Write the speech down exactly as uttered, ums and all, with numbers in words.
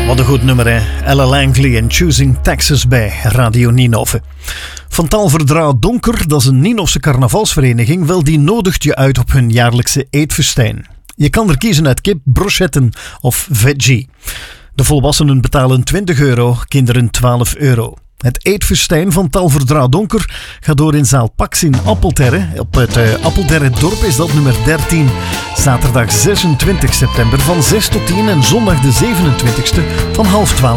Wat een goed nummer, hè? Ella Langley en Choosing Texas bij Radio Ninove. Van Talverdra Donker, dat is een Ninofse carnavalsvereniging, wel die nodigt je uit op hun jaarlijkse eetfestijn. Je kan er kiezen uit kip, brochetten of veggie. De volwassenen betalen twintig euro, kinderen twaalf euro. Het eetfestijn van Talverdra Donker gaat door in zaal Pax in Appelterre. Op het uh, Appelterre dorp is dat nummer dertien. Zaterdag zesentwintig september van zes tot tien en zondag de zevenentwintigste van half twaalf